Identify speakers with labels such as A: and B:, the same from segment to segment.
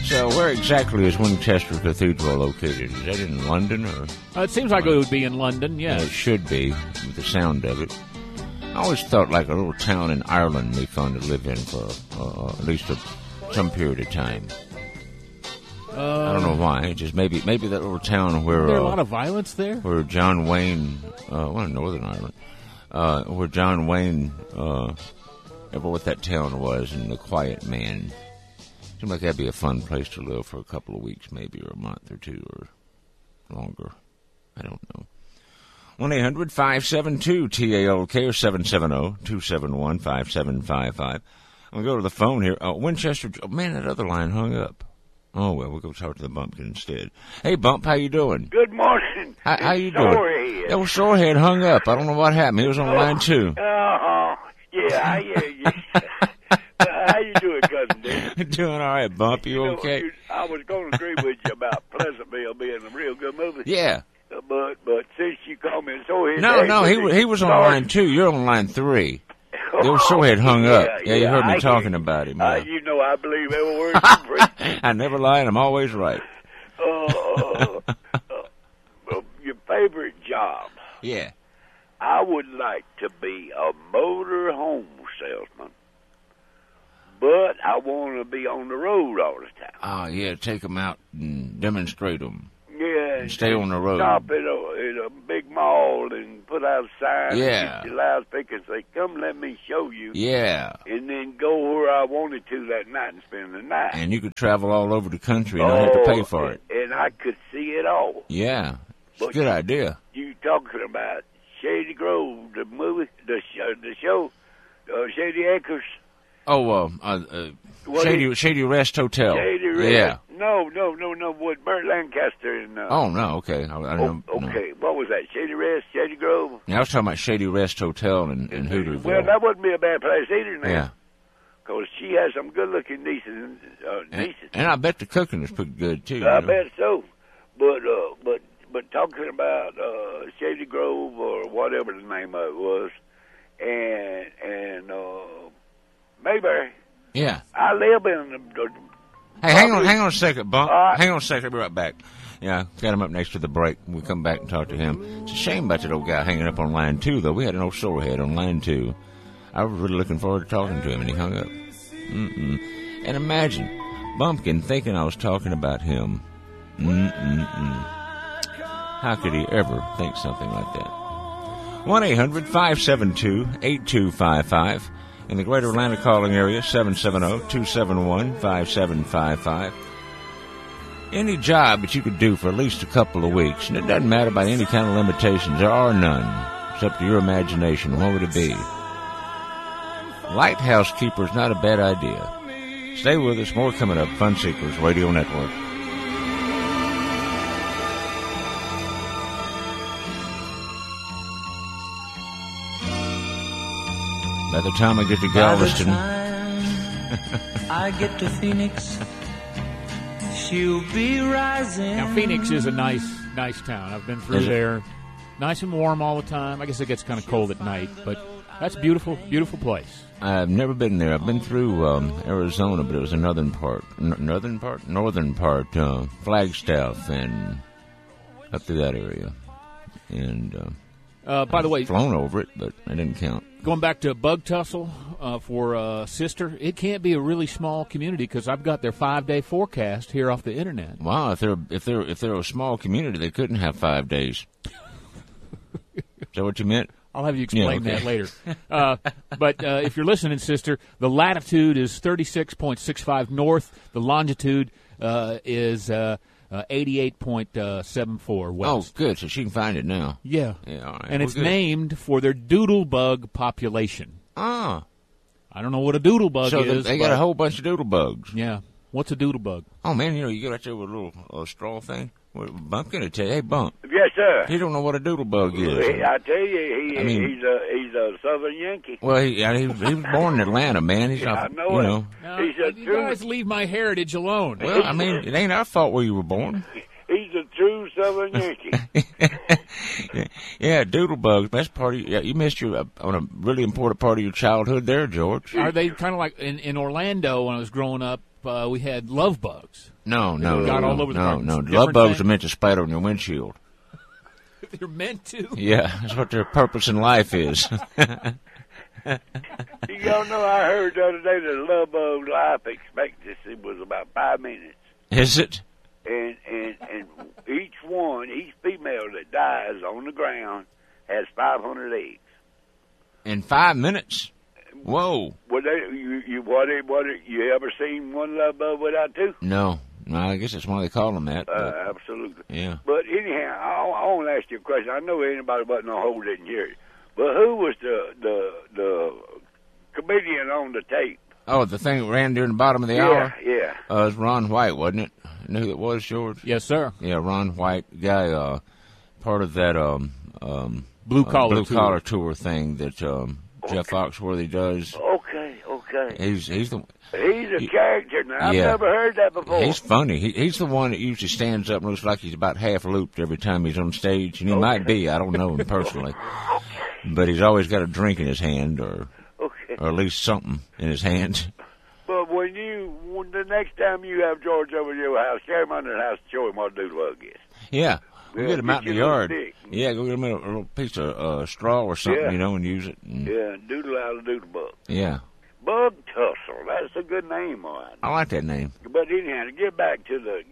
A: So where exactly is Winchester Cathedral located? Is that in London? Or?
B: It seems like it would be in London, yes.
A: Yeah, it should be, with the sound of it. I always thought like a little town in Ireland would be fun to live in for at least some period of time. I don't know why. Just maybe that little town where...
B: Is there a lot of violence there?
A: Where John Wayne... in Northern Ireland. Where John Wayne... what that town was, and The Quiet Man. Seemed like that'd be a fun place to live for a couple of weeks, maybe, or a month or two, or longer. I don't know. 1-800-572-TALK or 770-271-5755. I'm going to go to the phone here. Winchester... Oh, man, that other line hung up. Oh, well, we'll go talk to the Bumpkin instead. Hey, Bump, how you doing?
C: Good morning.
A: How you doing?
C: Sorehead.
A: That was Sorehead hung up. I don't know what happened. He was on line 2.
C: Yeah, I hear you. How you doing, Cousin Dick?
A: Doing all right, Bump. You okay?
C: I was going to agree with you about Pleasantville being a real good movie.
A: Yeah.
C: But since you called me Sorehead...
A: No, he was on line 2. You're on line 3. The old Sorehead hung up. Yeah, you heard me talking about him.
C: You know I believe every word you preach.
A: I never lie, and I'm always right.
C: Your favorite job?
A: Yeah.
C: I would like to be a motor home salesman, but I want to be on the road all the time.
A: Oh, yeah, take them out and demonstrate them.
C: Yeah.
A: And stay on the road.
C: Stop at a big mall and put out a sign.
A: Yeah.
C: And get your loudspeaker and say, come let me show you.
A: Yeah.
C: And then go where I wanted to that night and spend the night.
A: And you could travel all over the country and not have to pay for it.
C: And I could see it all.
A: Yeah. It's a good idea.
C: You talking about Shady Grove, the movie, the show, Shady Acres.
A: Oh, Shady Rest Hotel.
C: Shady Rest.
A: Yeah.
C: No, with Burt Lancaster and...
A: oh, no, okay. I don't know.
C: Okay, what was that, Shady Rest, Shady Grove?
A: Yeah, I was talking about Shady Rest Hotel in Hooterville.
C: Well, that wouldn't be a bad place either now.
A: Yeah.
C: Because she has some good-looking nieces.
A: And I bet the cooking is pretty good, too.
C: I bet so. But talking about Shady Grove or whatever the name of it was, and Mayberry.
A: Yeah.
C: I live in the
A: hey, hang on a second, Bump. Hang on a second. I'll be right back. Yeah, got him up next to the break. We'll come back and talk to him. It's a shame about that old guy hanging up on line 2, though. We had an old Sorehead on line 2. I was really looking forward to talking to him, and he hung up. And imagine Bumpkin thinking I was talking about him. How could he ever think something like that? 1-800-572-8255. In the greater Atlanta calling area, 770-271-5755. Any job that you could do for at least a couple of weeks, and it doesn't matter about any kind of limitations. There are none. It's up to your imagination. What would it be? Lighthouse keeper is not a bad idea. Stay with us. More coming up. Fun Seekers Radio Network. By the time I get to Galveston,
D: I get to Phoenix, she'll be rising.
B: Now, Phoenix is a nice town. I've been through there. Nice and warm all the time. I guess it gets kind of cold at night, but that's beautiful, beautiful place.
A: I've never been there. I've been through Arizona, but it was the northern part, Flagstaff, and up through that area. And
B: by the way,
A: flown over it, but I didn't count.
B: Going back to Bug Tussle for Sister, it can't be a really small community because I've got their 5-day forecast here off the internet.
A: Wow, if they're a small community, they couldn't have 5 days. Is that what you meant?
B: I'll have you explain
A: that
B: later. But if you're listening, Sister, the latitude is 36.65 north. The longitude is 88.74 west.
A: Oh, good. So she can find it now.
B: Yeah.
A: Yeah, all right.
B: And it's named for their doodlebug population.
A: Ah.
B: I don't know what a doodlebug is.
A: So they got a whole bunch of doodlebugs.
B: Yeah. What's a doodlebug?
A: Oh, man, you get out there with a little straw thing. Well, Bump going to tell you, hey, Bump.
C: Yes, sir.
A: He don't know what a doodlebug is.
C: I tell you, he's a Southern Yankee.
A: Well, he was born in Atlanta, man. He's not,
C: I know it.
B: Now, you guys leave my heritage alone.
A: Well, I mean, it ain't our fault where you were born.
C: He's a true Southern Yankee.
A: Yeah, doodlebugs. That's part of you missed on a really important part of your childhood there, George.
B: Are they kind of like in Orlando when I was growing up? we had love bugs.
A: No.
B: Got all over the car.
A: No.
B: Different
A: Love bugs
B: thing?
A: are meant to spider on your windshield.
B: They're meant to.
A: Yeah, that's what their purpose in life is.
C: Y'all know I heard the other day that love bug life expectancy was about 5 minutes.
A: Is it?
C: And each female that dies on the ground has 500 eggs.
A: In 5 minutes? Whoa.
C: You ever seen one love bug without two?
A: No, I guess that's why they call them that. But,
C: Absolutely.
A: yeah.
C: But anyhow, I want to ask you a question. I know anybody but no hole didn't hear it. But who was the comedian on the tape?
A: Oh, the thing that ran during the bottom of the hour?
C: Yeah.
A: It was Ron White, wasn't it? You know who it was, George?
B: Yes, sir.
A: Yeah, Ron White, guy, part of that
B: Blue collar
A: tour thing that Jeff Foxworthy does.
C: Okay.
A: He's
C: He's a character now. I've never heard that before.
A: He's funny. He's the one that usually stands up and looks like he's about half looped every time he's on stage, and he might be. I don't know him personally, but he's always got a drink in his hand, or at least something in his hand.
C: But when the next time you have George over to your house, carry him under the house and show him what a doodle bug is.
A: Yeah. We'll get him out in the yard.
C: Stick.
A: Yeah, go get him a little piece of straw or something, and use it. And,
C: doodle out a doodle bug.
A: Yeah.
C: Bug tussle. That's a good name, all right.
A: I like that name.
C: But anyhow, to get back to the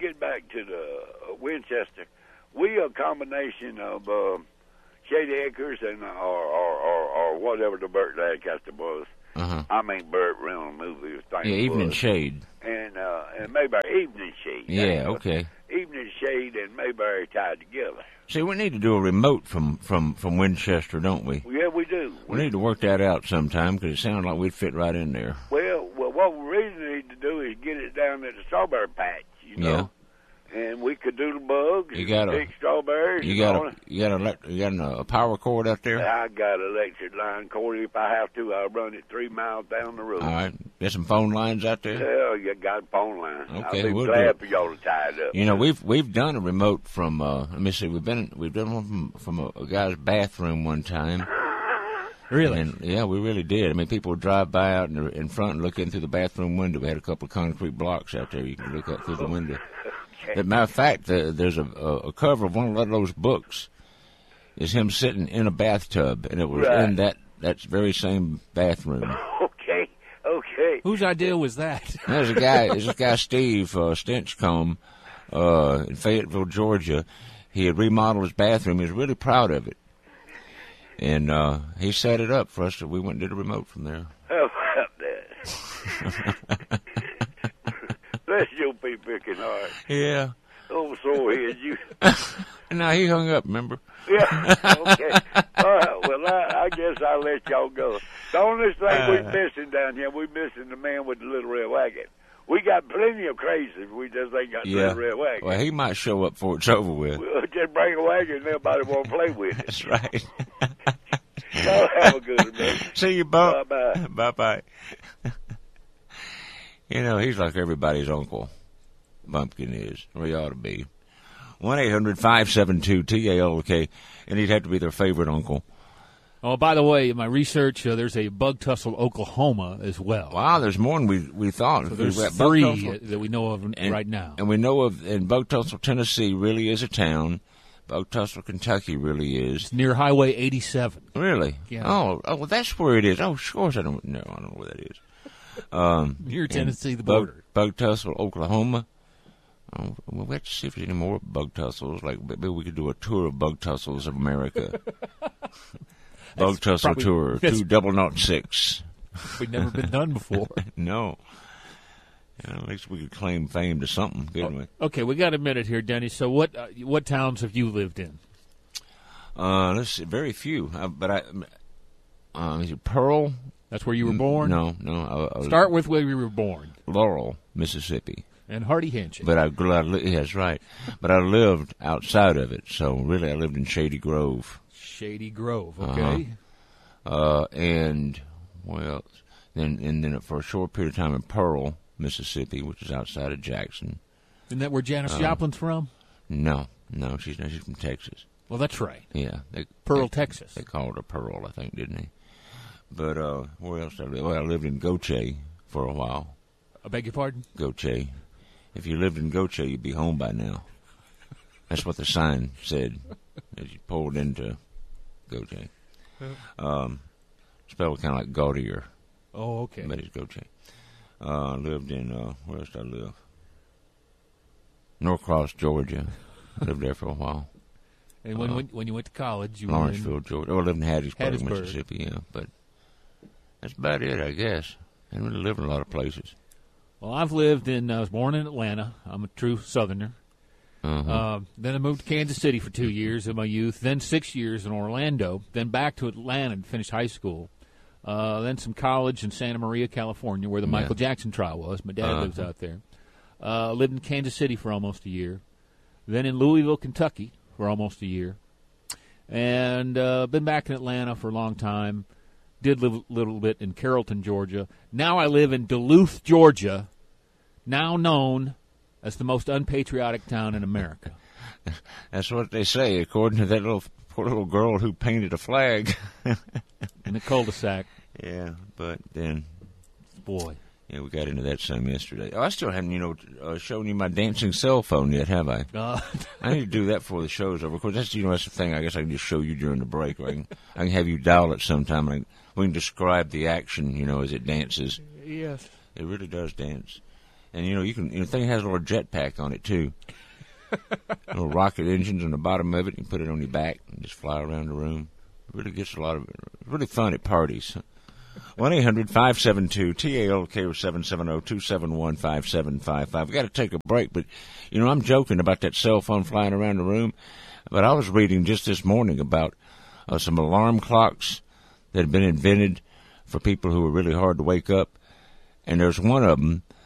C: Winchester, we are a combination of Shady Acres and or whatever the Burt Lancaster was.
A: Uh-huh.
C: I mean, Burt Reynolds movie thing.
A: Yeah, Evening Shade.
C: And Mayberry, Evening Shade.
A: Yeah, okay.
C: Evening Shade and Mayberry tied together.
A: See, we need to do a remote from Winchester, don't we?
C: Yeah, we do.
A: We need to work that out sometime, because it sounded like we'd fit right in there.
C: Well, what we really need to do is get it down at the strawberry patch, you know.
A: Yeah.
C: And we could do the bugs.
A: You got
C: pick strawberries.
A: You got a power cord out there?
C: I got an electric line cord. If I have to, I'll run it 3 miles down the road.
A: All right. There's some phone lines out there?
C: Yeah, you got a phone line.
A: Okay,
C: I'll be
A: we'll
C: glad for y'all to tie it up.
A: You know, we've done a remote from. Let me see. We've done one from a guy's bathroom one time.
B: Really?
A: And, yeah, we really did. I mean, people would drive by out in front and look in through the bathroom window. We had a couple of concrete blocks out there. You can look up through the window. As a matter of fact, there's a cover of one of those books. Is him sitting in a bathtub, and it was in that very same bathroom.
C: Okay.
B: Whose idea was that?
A: There's this guy Steve Stinchcomb in Fayetteville, Georgia. He had remodeled his bathroom. He was really proud of it, and he set it up for us. So we went and did a remote from there.
C: How about that? Bless your be picking hard.
A: Yeah.
C: Oh, sorehead, you.
A: No, he hung up, remember?
C: Yeah, okay. All right, well, I guess I'll let y'all go. The only thing we're missing down here, we're missing the man with the little red wagon. We got plenty of crazy. We just ain't got the little red wagon.
A: Well, he might show up before it's over with.
C: We'll just bring a wagon and nobody won't play with it.
A: That's right.
C: Y'all have a good one.
A: See you, Bump.
C: Bye-bye.
A: Bye-bye. You know, he's like everybody's uncle. Bumpkin is, or he ought to be. 1-800-572-TALK, and he'd have to be their favorite uncle.
B: Oh, by the way, in my research, there's a Bug Tussle, Oklahoma, as well.
A: Wow, there's more than we thought.
B: So there's 3 that we know of right now.
A: And we know of, in Bug Tussle, Tennessee, really is a town. Bug Tussle, Kentucky, really is.
B: It's near Highway 87.
A: Really?
B: Yeah.
A: Oh, well, that's where it is. Oh, of course I don't know. I don't know where that is.
B: Near Tennessee, the border.
A: Bug Tussle, Oklahoma. Well, we have to see if there's any more Bug Tussles. Like, maybe we could do a tour of Bug Tussles of America. Bug Tussle Tour, 2006.
B: We've never been done before.
A: No. At least we could claim fame to something, couldn't we?
B: Okay, we got a minute here, Denny. So what towns have you lived in?
A: Let's see, very few. Is it Pearl?
B: That's where you were born?
A: No.
B: Start with where you were born.
A: Laurel, Mississippi.
B: And Hardy Handshake.
A: But that's right. But I lived outside of it, so really I lived in Shady Grove.
B: Shady Grove, okay.
A: And well, then for a short period of time in Pearl, Mississippi, which is outside of Jackson.
B: Isn't that where Janis Joplin's from?
A: No, she's from Texas.
B: Well, that's right.
A: Yeah,
B: Pearl, Texas.
A: They called her Pearl, I think, didn't they? But where else did I live? Well, I lived in Goche for a while.
B: I beg your pardon?
A: Goche. If you lived in Goche, you'd be home by now. That's what the sign said as you pulled into Goche. Spelled kind of like Gautier.
B: Oh, okay.
A: But it's Goche. Lived in, where else did I live? Norcross, Georgia. I lived there for a while.
B: And when you went to college, you
A: Lawrenceville, Georgia. Oh, I lived in Hattiesburg,
B: Hattiesburg,
A: Mississippi, yeah. But that's about it, I guess. I didn't really live in a lot of places.
B: Well, I was born in Atlanta. I'm a true Southerner. Then I moved to Kansas City for 2 years in my youth, then 6 years in Orlando, then back to Atlanta to finish high school, then some college in Santa Maria, California, where the Michael Jackson trial was. My dad lives out there. Lived in Kansas City for almost a year, then in Louisville, Kentucky for almost a year, and been back in Atlanta for a long time. Did live a little bit in Carrollton, Georgia. Now I live in Duluth, Georgia, now known as the most unpatriotic town in America.
A: That's what they say, according to that poor little girl who painted a flag.
B: In the cul-de-sac.
A: Yeah, but then...
B: Boy.
A: Yeah, we got into that some yesterday. Oh, I still haven't, shown you my dancing cell phone yet, have I? I need to do that before the show's over. Of course, that's the thing I guess I can just show you during the break. Or I can have you dial it sometime, and we can describe the action, as it dances.
B: Yes.
A: It really does dance. And, you can, the thing has a little jetpack on it, too. Little rocket engines on the bottom of it. You can put it on your back and just fly around the room. It really gets really fun at parties. 1-800-572-TALK or 770-271-5755. We got to take a break, but, I'm joking about that cell phone flying around the room. But I was reading just this morning about some alarm clocks that had been invented for people who were really hard to wake up. And there's one of them